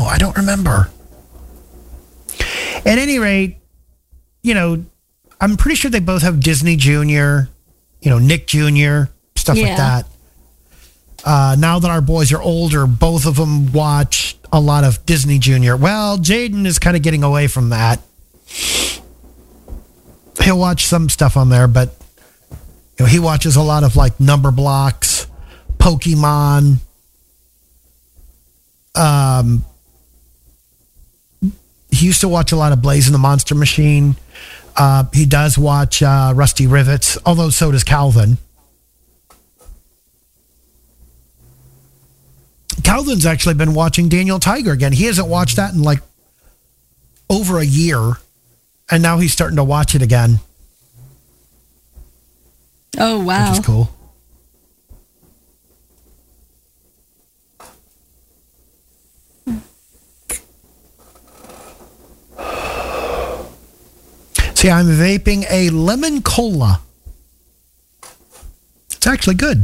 I don't remember. At any rate, I'm pretty sure they both have Disney Junior, Nick Jr., stuff like that. Now that our boys are older, both of them watch a lot of Disney Junior. Well, Jaden is kind of getting away from that. He'll watch some stuff on there, but he watches a lot of like Number Blocks, Pokemon. He used to watch a lot of Blaze and the Monster Machine. He does watch Rusty Rivets, although so does Calvin. Calvin's actually been watching Daniel Tiger again. He hasn't watched that in like over a year, and now he's starting to watch it again. Oh, wow. Which is cool. See, I'm vaping a lemon cola. It's actually good.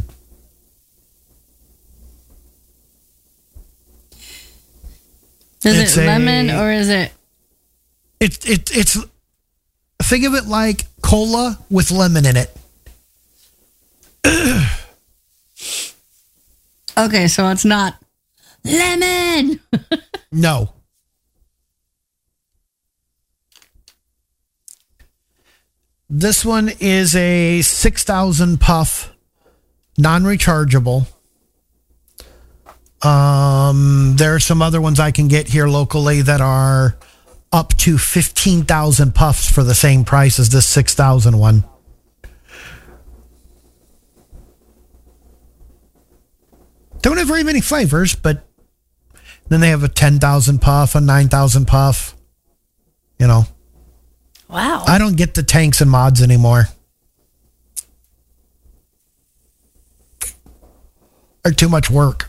Is it lemon or is it? It's think of it like cola with lemon in it. Okay, so it's not lemon. No. This one is a 6,000 puff, non-rechargeable. There are some other ones I can get here locally that are up to 15,000 puffs for the same price as this 6,000 one. Don't have very many flavors, but then they have a 10,000 puff, a 9,000 puff, Wow. I don't get the tanks and mods anymore. They're too much work.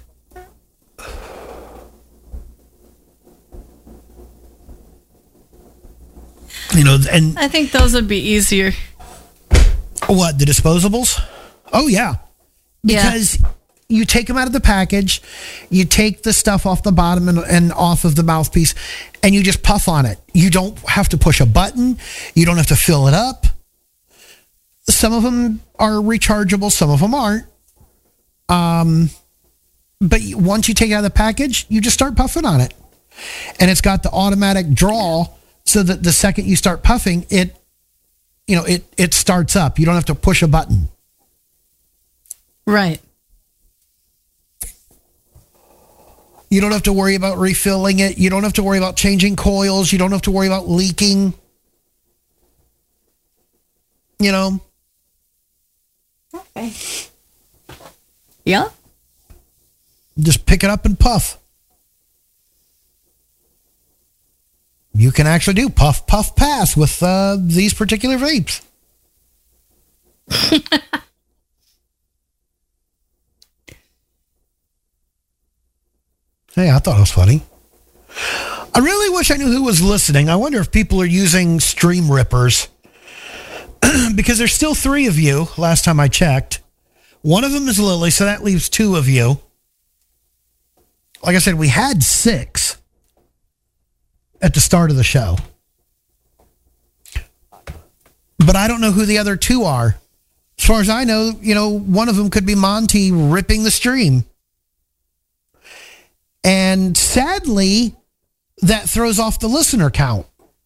And I think those would be easier. What, the disposables? Oh, yeah. Because you take them out of the package, you take the stuff off the bottom and off of the mouthpiece, and you just puff on it. You don't have to push a button. You don't have to fill it up. Some of them are rechargeable. Some of them aren't. But once you take it out of the package, you just start puffing on it. And it's got the automatic draw so that the second you start puffing, it starts up. You don't have to push a button. Right. You don't have to worry about refilling it. You don't have to worry about changing coils. You don't have to worry about leaking. Okay. Yeah. Just pick it up and puff. You can actually do puff, puff, pass with these particular vapes. Hey, I thought it was funny. I really wish I knew who was listening. I wonder if people are using Stream Rippers. Because there's still 3 of you, last time I checked. One of them is Lily, so that leaves 2 of you. Like I said, we had 6 at the start of the show. But I don't know who the other 2 are. As far as I know, one of them could be Monty ripping the stream. And sadly, that throws off the listener count.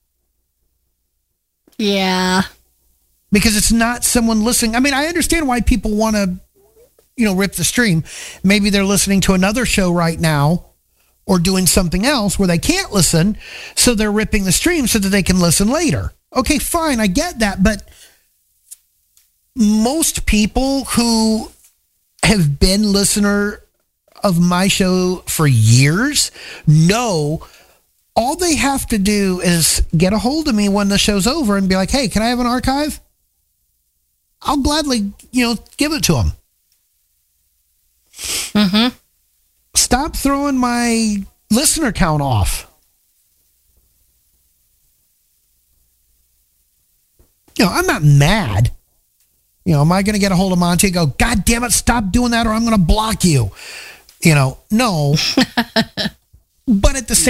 Yeah. Because it's not someone listening. I mean, I understand why people want to, rip the stream. Maybe they're listening to another show right now or doing something else where they can't listen, so they're ripping the stream so that they can listen later. Okay, fine, I get that, but most people who have been listener of my show for years know all they have to do is get a hold of me when the show's over and be like, hey, can I have an archive? I'll gladly, give it to them. Mm-hmm. Stop throwing my listener count off. I'm not mad. Am I going to get a hold of Monty and go, God damn it, stop doing that or I'm going to block you? No. But at the same